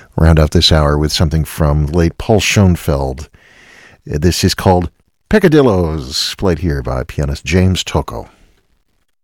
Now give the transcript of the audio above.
Round off this hour with something from the late Paul Schoenfeld. This is called Peccadillos, played here by pianist James Tocco.